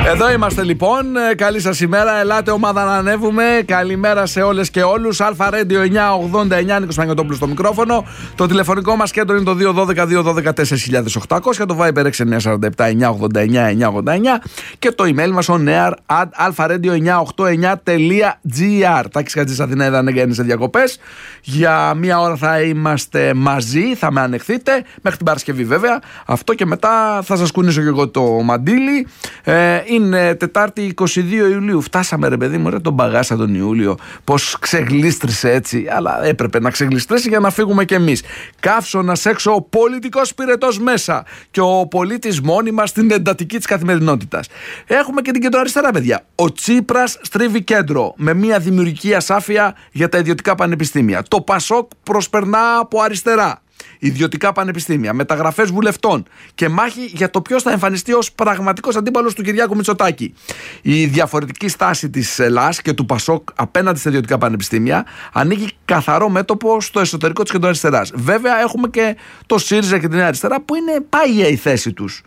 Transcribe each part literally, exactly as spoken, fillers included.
Εδώ είμαστε λοιπόν. Καλή σας ημέρα. Ελάτε ομάδα να ανέβουμε. Καλημέρα σε όλες και όλους. Αλφα Radio εννιακόσια ογδόντα εννιά, Νίκος Παναγιωτόπουλος στο μικρόφωνο. Το τηλεφωνικό μας κέντρο είναι το δύο ένα δύο δύο ένα δύο τέσσερα χιλιάδες οκτακόσια. Το Viber έξι εννιά τέσσερα επτά εννιακόσια ογδόντα εννιά εννιακόσια ογδόντα εννιά. Και το email μας on air at alfaradio εννιακόσια ογδόντα εννιά τελεία gr. Τάκης Χατζής Αθηνά, δεν είναι σε διακοπές. Για μία ώρα θα είμαστε μαζί. Θα με ανεχθείτε. Μέχρι την Παρασκευή βέβαια. Αυτό και μετά θα σας κουνήσω και εγώ το μαντίλι. Ε, είναι Τετάρτη είκοσι δύο Ιουλίου. Φτάσαμε ρε παιδί μου, ρε, τον μπαγάσα τον Ιούλιο. Πως ξεγλίστρησε έτσι. Αλλά έπρεπε να ξεγλιστρήσει για να φύγουμε κι εμείς. Καύσωνας έξω, ο πολιτικός πυρετός μέσα. Και ο πολίτης μόνιμα στην εντατική της καθημερινότητας. Έχουμε και την κεντροαριστερά, παιδιά. Ο Τσίπρας στρίβει κέντρο με μια δημιουργική ασάφεια για τα ιδιωτικά πανεπιστήμια. Το Πασόκ προσπερνά από αριστερά. Ιδιωτικά πανεπιστήμια, μεταγραφές βουλευτών και μάχη για το ποιος θα εμφανιστεί ως πραγματικός αντίπαλος του Κυριάκου Μητσοτάκη. Η διαφορετική στάση της ΕΛΑΣ και του Πασόκ απέναντι στα ιδιωτικά πανεπιστήμια ανοίγει καθαρό μέτωπο στο εσωτερικό της κεντροαριστεράς. Βέβαια, έχουμε και το ΣΥΡΙΖΑ και την αριστερά που είναι πάγια η θέση τους.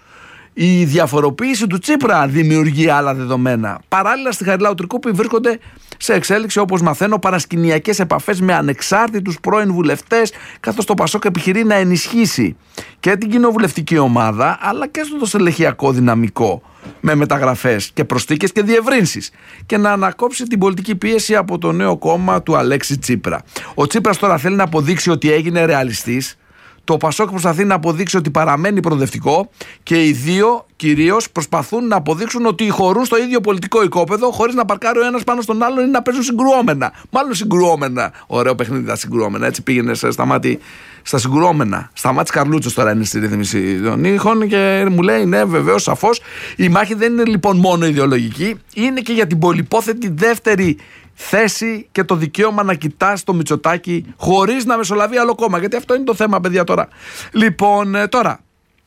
Η διαφοροποίηση του Τσίπρα δημιουργεί άλλα δεδομένα. Παράλληλα, στη Χαριλάου Τρικούπη βρίσκονται σε εξέλιξη, όπως μαθαίνω, παρασκηνιακές επαφές με ανεξάρτητους πρώην βουλευτές, καθώς το Πασόκ επιχειρεί να ενισχύσει και την κοινοβουλευτική ομάδα, αλλά και στο στελεχειακό δυναμικό, με μεταγραφές και προσθήκες και διευρύνσεις, και να ανακόψει την πολιτική πίεση από το νέο κόμμα του Αλέξη Τσίπρα. Ο Τσίπρας τώρα θέλει να αποδείξει ότι έγινε ρεαλιστής. Το Πασόκ προσπαθεί να αποδείξει ότι παραμένει προοδευτικό και οι δύο κυρίως προσπαθούν να αποδείξουν ότι χωρούν στο ίδιο πολιτικό οικόπεδο χωρίς να παρκάρει ο ένας πάνω στον άλλον ή να παίζουν συγκρουόμενα. Μάλλον συγκρουόμενα. Ωραίο παιχνίδι τα συγκρουόμενα. Έτσι πήγαινε στα μάτι, στα συγκρουόμενα. Στα μάτι Καρλούτσος τώρα είναι στη ρύθμιση των ήχων και μου λέει ναι, βεβαίως, σαφώς. Η μάχη δεν είναι λοιπόν μόνο ιδεολογική, είναι και για την πολυπόθετη δεύτερη θέση και το δικαίωμα να κοιτάς το Μητσοτάκη χωρίς να μεσολαβεί άλλο κόμμα. Γιατί αυτό είναι το θέμα, παιδιά, τώρα. Λοιπόν, τώρα,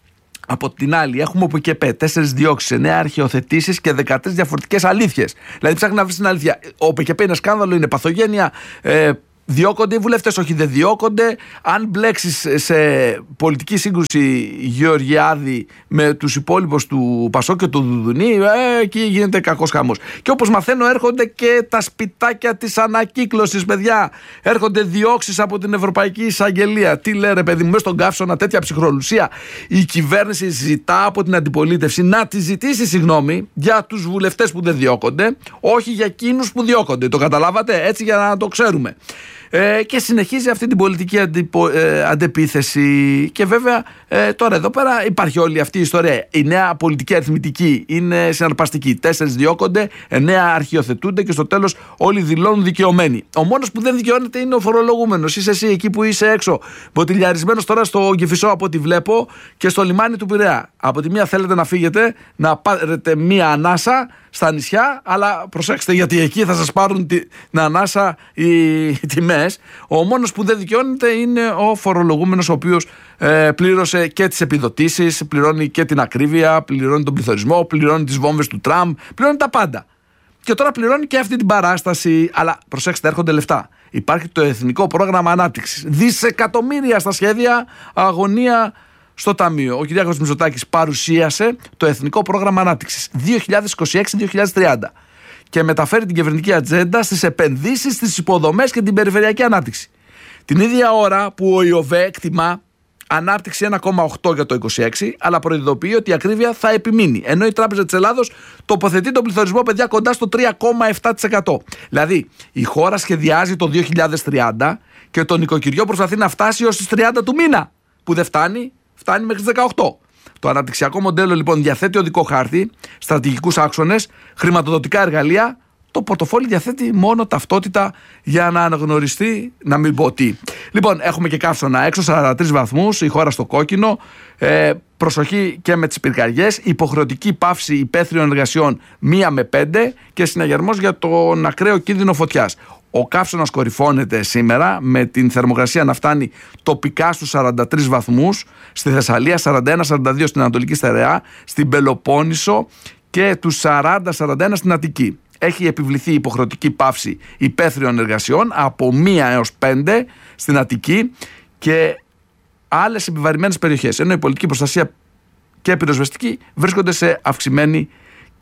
από την άλλη, έχουμε ο ΠΚΠ τέσσερις διώξεις, εννέα αρχαιοθετήσεις και δεκατρείς διαφορετικές αλήθειες. Δηλαδή, ψάχνει να βρει την αλήθεια. Ο ΠΚΠ είναι σκάνδαλο, είναι παθογένεια. Ε, Διώκονται οι βουλευτές, όχι δεν διώκονται. Αν μπλέξεις σε πολιτική σύγκρουση Γεωργιάδη με τους υπόλοιπους του Πασόκ και του Δουδουνή, ε, εκεί γίνεται κακός χαμός. Και όπως μαθαίνω, έρχονται και τα σπιτάκια της ανακύκλωσης, παιδιά. Έρχονται διώξεις από την Ευρωπαϊκή Εισαγγελία. Τι λέει ρε παιδί μου, μέσα στον καύσωνα τέτοια ψυχρολουσία. Η κυβέρνηση ζητά από την αντιπολίτευση να τη ζητήσει συγγνώμη για τους βουλευτές που δεν διώκονται, όχι για εκείνους που διώκονται. Το καταλάβατε, έτσι, για να το ξέρουμε. Ε, και συνεχίζει αυτή την πολιτική αντιπο, ε, αντεπίθεση. Και βέβαια ε, τώρα εδώ πέρα υπάρχει όλη αυτή η ιστορία. Η νέα πολιτική αριθμητική είναι συναρπαστική. Τέσσερις διώκονται, εννέα αρχιοθετούνται και στο τέλος όλοι δηλώνουν δικαιωμένοι. Ο μόνος που δεν δικαιώνεται είναι ο φορολογούμενος. Είσαι εσύ εκεί που είσαι έξω, μποτιλιαρισμένος τώρα στο Κηφισό από ό,τι βλέπω και στο λιμάνι του Πειραιά. Από τη μία θέλετε να φύγετε, να πάρετε μία ανάσα στα νησιά, αλλά προσέξτε, γιατί εκεί θα σας πάρουν την ανάσα οι τιμές. Ο μόνος που δεν δικαιώνεται είναι ο φορολογούμενος, ο οποίος ε, πλήρωσε και τις επιδοτήσεις, πληρώνει και την ακρίβεια, πληρώνει τον πληθωρισμό, πληρώνει τις βόμβες του Τραμπ, πληρώνει τα πάντα. Και τώρα πληρώνει και αυτή την παράσταση. Αλλά προσέξτε, έρχονται λεφτά. Υπάρχει το Εθνικό Πρόγραμμα Ανάπτυξης. Δισεκατομμύρια στα σχέδια, αγωνία στο Ταμείο. Ο Κυριάκος Μητσοτάκης παρουσίασε το Εθνικό Πρόγραμμα Ανάπτυξης δύο χιλιάδες είκοσι έξι με δύο χιλιάδες τριάντα και μεταφέρει την κυβερνητική ατζέντα στις επενδύσεις, στις υποδομές και την περιφερειακή ανάπτυξη. Την ίδια ώρα που ο ΙΟΒΕ εκτιμά ανάπτυξη ένα κόμμα οκτώ για το είκοσι έξι, αλλά προειδοποιεί ότι η ακρίβεια θα επιμείνει. Ενώ η Τράπεζα της Ελλάδος τοποθετεί τον πληθωρισμό, παιδιά, κοντά στο τρία κόμμα επτά τοις εκατό. Δηλαδή, η χώρα σχεδιάζει το δύο χιλιάδες τριάντα και το νοικοκυριό προσπαθεί να φτάσει ως τις τριάντα του μήνα. Που δεν φτάνει, φτάνει μέχρι τις δεκαοκτώ. Το αναπτυξιακό μοντέλο λοιπόν διαθέτει οδικό χάρτη, στρατηγικούς άξονες, χρηματοδοτικά εργαλεία. Το πορτοφόλι διαθέτει μόνο ταυτότητα για να αναγνωριστεί, να μην πω τι. Λοιπόν, έχουμε και καύσωνα έξω, σαράντα τρεις βαθμούς, η χώρα στο κόκκινο. Ε, προσοχή και με τις πυρκαγιές. Υποχρεωτική πάυση υπαίθριων εργασιών μία με πέντε και συναγερμός για τον ακραίο κίνδυνο φωτιάς. Ο καύσωνας κορυφώνεται σήμερα με την θερμοκρασία να φτάνει τοπικά στους σαράντα τρεις βαθμούς, στη Θεσσαλία σαράντα ένα σαράντα δύο στην Ανατολική Στερεά, στην Πελοπόννησο και τους σαράντα σαράντα ένα στην Αττική. Έχει επιβληθεί υποχρεωτική πάυση υπαίθριων εργασιών από μία έως πέντε στην Αττική και άλλες επιβαρημένες περιοχές. Ενώ η πολιτική προστασία και πυροσβεστική βρίσκονται σε αυξημένη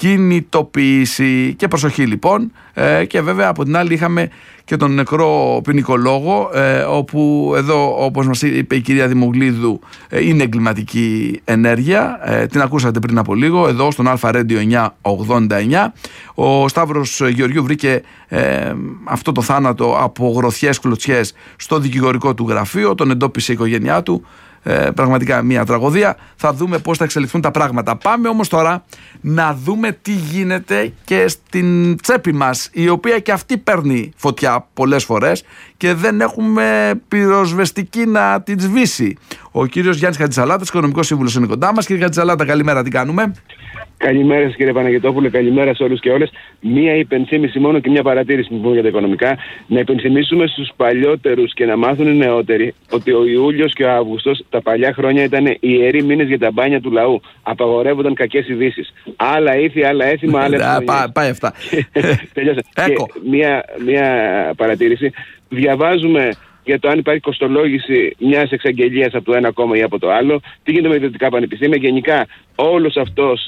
κινητοποίηση. Και προσοχή λοιπόν. Ε, και βέβαια από την άλλη είχαμε και τον νεκρό ποινικολόγο, ε, όπου εδώ, όπως μας είπε η κυρία Δημογλίδου, ε, είναι εγκληματική ενέργεια. Ε, την ακούσατε πριν από λίγο εδώ στον Αλφα Radio εννιακόσια ογδόντα εννιά. Ο Σταύρος Γεωργιού βρήκε ε, αυτό το θάνατο από γροθιές κλωτσιές στο δικηγορικό του γραφείο, τον εντόπισε η οικογένειά του. Ε, πραγματικά μια τραγωδία. Θα δούμε πώς θα εξελιχθούν τα πράγματα. Πάμε όμως τώρα να δούμε τι γίνεται και στην τσέπη μας, η οποία και αυτή παίρνει φωτιά πολλές φορές και δεν έχουμε πυροσβεστική να την σβήσει. Ο κύριος Γιάννης Χατζησαλάτας, οικονομικός σύμβουλος, είναι κοντά μας. Κύριε Χατζησαλάτα, καλημέρα, τι κάνουμε? Καλημέρα σας κύριε Παναγιωτόπουλε, καλημέρα σε όλους και όλες. Μία υπενθύμηση μόνο και μια παρατήρηση που πούμε για τα οικονομικά. Να υπενθυμίσουμε στους παλιότερους και να μάθουν οι νεότεροι ότι ο Ιούλιος και ο Αύγουστος τα παλιά χρόνια ήταν ιεροί μήνες για τα μπάνια του λαού. Απαγορεύονταν κακές ειδήσεις. Άλλα ήθη, άλλα έθιμα, άλλα πά, πάει αυτά. Τελειώσα. Μία, μία παρατήρηση. Διαβάζουμε για το αν υπάρχει κοστολόγηση μιας εξαγγελίας από το ένα κόμμα ή από το άλλο, τι γίνεται με ιδιωτικά πανεπιστήμια. Γενικά, όλος αυτός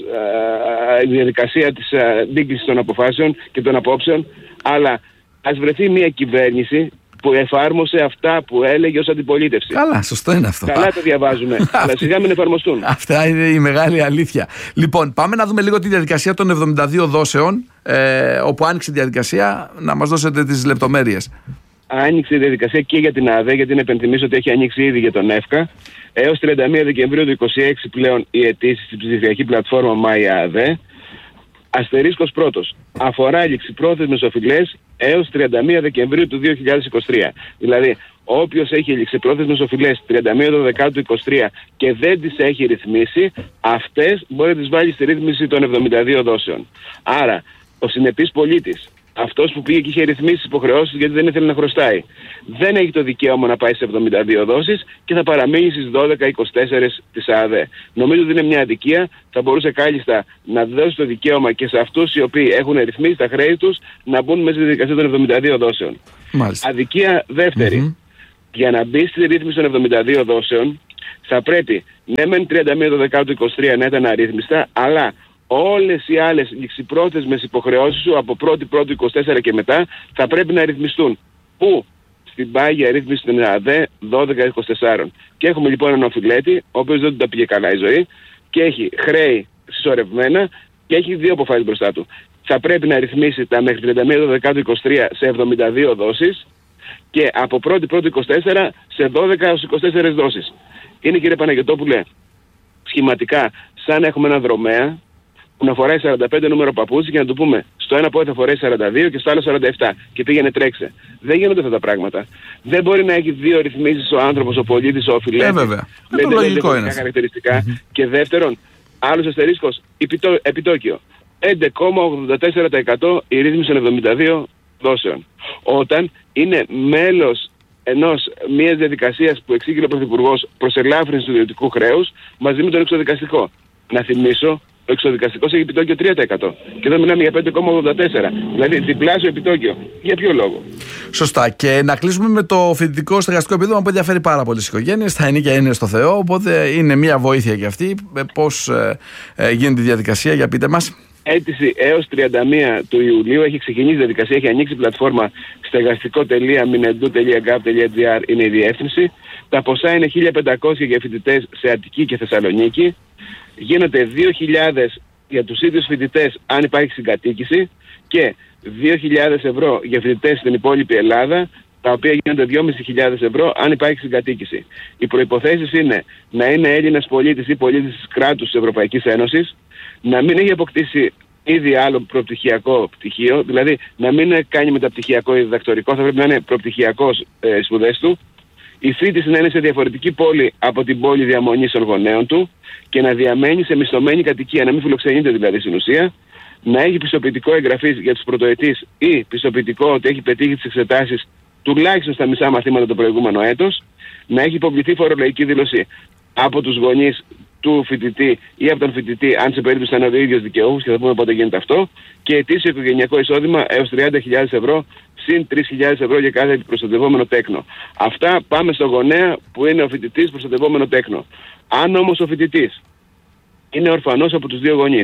η διαδικασία της δίκησης των αποφάσεων και των απόψεων. Αλλά ας βρεθεί μια κυβέρνηση που εφάρμοσε αυτά που έλεγε ως αντιπολίτευση. Καλά, σωστό είναι αυτό. Καλά το διαβάζουμε, αλλά σιγά μην εφαρμοστούν. Αυτά είναι η μεγάλη αλήθεια. Λοιπόν, πάμε να δούμε λίγο τη διαδικασία των εβδομήντα δύο δόσεων, ε, όπου άνοιξε η διαδικασία, να μας δώσετε τις λεπτομέρειες. Άνοιξε η διαδικασία και για την ΑΔΕ, γιατί να επενθυμίσω ότι έχει ανοίξει ήδη για τον ΕΦΚΑ. Έως τριάντα μία Δεκεμβρίου του είκοσι έξι πλέον οι αιτήσεις στην ψηφιακή πλατφόρμα MyADE. Αστερίσκος πρώτος. Αφορά ληξιπρόθεσμες οφειλές έως τριάντα μία Δεκεμβρίου του δύο χιλιάδες είκοσι τρία. Δηλαδή, όποιος έχει ληξιπρόθεσμες οφειλές τριάντα μία Δεκεμβρίου του είκοσι τρία και δεν τις έχει ρυθμίσει, αυτές μπορεί να τις βάλει στη ρύθμιση των εβδομήντα δύο δόσεων. Άρα, ο συνεπής πολίτης, αυτός που πήγε και είχε ρυθμίσει τις υποχρεώσεις γιατί δεν ήθελε να χρωστάει, δεν έχει το δικαίωμα να πάει σε εβδομήντα δύο δόσεις και θα παραμείνει στις δώδεκα είκοσι τέσσερα της ΑΔΕ. Νομίζω ότι είναι μια αδικία. Θα μπορούσε κάλλιστα να δώσει το δικαίωμα και σε αυτούς οι οποίοι έχουν ρυθμίσει τα χρέη τους να μπουν μέσα στη διαδικασία των εβδομήντα δύο δόσεων. Μάλιστα. Αδικία δεύτερη. Mm-hmm. Για να μπει στη ρύθμιση των εβδομήντα δύο δόσεων θα πρέπει ναι μεν τριάντα μία Δεκεμβρίου του είκοσι τρία να ήταν αρρύθμιστα, αλλά όλες οι άλλες ληξιπρόθεσμες υποχρεώσεις σου από πρώτη πρώτη είκοσι τέσσερα και μετά θα πρέπει να ρυθμιστούν. Πού? Στην πάγια ρύθμιση στην ΑΔΕ δώδεκα είκοσι τέσσερα. Και έχουμε λοιπόν έναν οφειλέτη, ο οποίος δεν του τα πήγε καλά η ζωή και έχει χρέη συσσωρευμένα και έχει δύο αποφάσεις μπροστά του. Θα πρέπει να ρυθμίσει τα μέχρι τριάντα μία Δεκεμβρίου του είκοσι τρία σε εβδομήντα δύο δόσεις και από πρώτη πρώτη είκοσι τέσσερα σε δώδεκα έως είκοσι τέσσερα δόσεις. Είναι, κύριε Παναγιωτόπουλε, σχηματικά σαν να έχουμε ένα δρομέα που να φοράει σαράντα πέντε νούμερο παπούτσι και να του πούμε στο ένα πόδι θα φοράει σαράντα δύο και στο άλλο σαράντα επτά και πήγαινε τρέξε. Δεν γίνονται αυτά τα πράγματα. Δεν μπορεί να έχει δύο ρυθμίσεις ο άνθρωπος, ο πολίτης, ο οφειλέτης. Ε, βέβαια. Με το λογικό είναι. Χαρακτηριστικά. Mm-hmm. Και δεύτερον, άλλος αστερίσκος, επιτό, επιτόκιο. έντεκα κόμμα ογδόντα τέσσερα τοις εκατό η ρύθμιση των εβδομήντα δύο δόσεων. Όταν είναι μέλος ενός μιας διαδικασίας που εξήγηλε ο Πρωθυπουργός προς ελάφρυνση του ιδιωτικού χρέους μαζί με τον εξοδικαστικό. Να θυμίσω, ο εξοδικαστικός έχει επιτόκιο τρία τοις εκατό και εδώ μιλάμε για πέντε κόμμα ογδόντα τέσσερα. Δηλαδή διπλάσιο επιτόκιο. Για ποιο λόγο? Σωστά. Και να κλείσουμε με το φοιτητικό στεγαστικό επίδομα που ενδιαφέρει πάρα πολλές οικογένειες. Θα είναι και είναι στο Θεό. Οπότε είναι μια βοήθεια για αυτή. Πώς ε, ε, γίνεται η διαδικασία, για πείτε μας. Αίτηση έως τριάντα μία του Ιουλίου έχει ξεκινήσει η διαδικασία, έχει ανοίξει η πλατφόρμα στεγαστικό τελεία μινεντού τελεία γκαβ τελεία τζι άρ είναι η διεύθυνση. Τα ποσά είναι χίλια πεντακόσια για φοιτητές σε Αττική και Θεσσαλονίκη. Γίνονται δύο χιλιάδες για τους ίδιους φοιτητές αν υπάρχει συγκατοίκηση και δύο χιλιάδες ευρώ για φοιτητές στην υπόλοιπη Ελλάδα, τα οποία γίνονται δυόμισι χιλιάδες ευρώ αν υπάρχει συγκατοίκηση. Οι προϋποθέσεις είναι να είναι Έλληνας πολίτης ή πολίτης της κράτους της Ευρωπαϊκής Ένωσης, να μην έχει αποκτήσει ήδη άλλο προπτυχιακό πτυχίο, δηλαδή να μην κάνει μεταπτυχιακό ή διδακτορικό, θα πρέπει να είναι προπτυχιακός ε, σπουδές του. Η φοιτηση να είναι σε διαφορετική πόλη από την πόλη διαμονής των γονέων του και να διαμένει σε μισθωμένη κατοικία, να μην φιλοξενείται δηλαδή στην ουσία, να έχει πιστοποιητικό εγγραφής για τους πρωτοετής ή πιστοποιητικό ότι έχει πετύχει τις εξετάσεις τουλάχιστον στα μισά μαθήματα το προηγούμενο έτος, να έχει υποβληθεί φορολογική δήλωση από τους γονείς του φοιτητή ή από τον φοιτητή, αν σε περίπτωση θα είναι ο ίδιος δικαιούχος και θα πούμε πότε γίνεται αυτό, και ετήσιο οικογενειακό εισόδημα έως τριάντα χιλιάδες ευρώ συν τρεις χιλιάδες ευρώ για κάθε προστατευόμενο τέκνο. Αυτά πάμε στο γονέα που είναι ο φοιτητής προστατευόμενο τέκνο. Αν όμως ο φοιτητής είναι ορφανός από τους δύο γονείς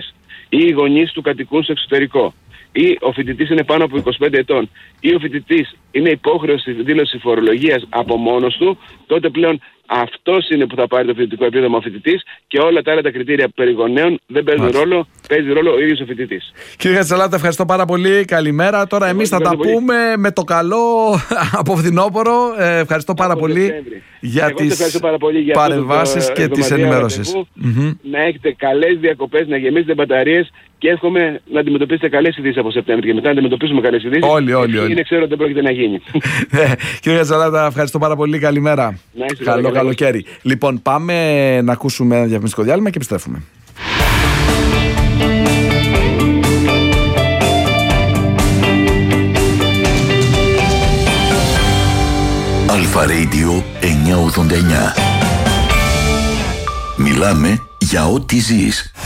ή οι γονείς του κατοικούν στο εξωτερικό, ή ο φοιτητής είναι πάνω από είκοσι πέντε ετών, ή ο φοιτητής είναι υπόχρεωση δήλωση φορολογίας από μόνος του, τότε πλέον αυτός είναι που θα πάρει το φοιτητικό επίδομα ο φοιτητής και όλα τα άλλα τα κριτήρια περί γονέων δεν παίζουν Μάλιστα. ρόλο, παίζει ρόλο ο ίδιος ο φοιτητής. Κύριε Χατζησαλάτα, ευχαριστώ πάρα πολύ. Καλημέρα. Τώρα εμείς θα τα πολύ. πούμε με το καλό από φθινόπωρο. Ε, ευχαριστώ πάρα από πολύ Δεκέμβρη. για Εγώ τις παρεμβάσεις και τις ενημερώσεις. Mm-hmm. Να έχετε καλές διακοπές, να γεμίσετε μπαταρίες και εύχομαι να αντιμετωπίσετε καλές ειδήσεις από Σεπτέμβρη και μετά να αντιμετωπίσουμε καλές ειδήσεις. Όλοι, όλοι, όλοι. Είναι ξέρω ότι δεν πρόκειται να γίνει. Κύριε Χατζησαλάτα, ευχαριστώ πάρα πολύ. Καλημέρα. Καλό καλοκαίρι. Λοιπόν, πάμε να ακούσουμε ένα διαφημιστικό διάλειμμα και επιστρέφουμε. Αλφα Radio εννιακόσια ογδόντα εννιά. Μιλάμε για ό,τι ζεις.